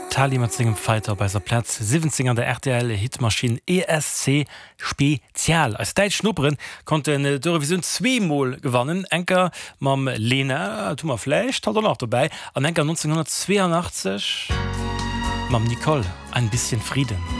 Tali mat zinggem Fighter bei der Platz 17 an der RTL Hitmaschine ESC Spezial. Als Deit schnupperen konnte en Eurovision 2-mal gewannen. Enker mam Lena Thomas Fleisch hat er noch dabei. An Enker 1982 mam Nicole ein bisschen Frieden.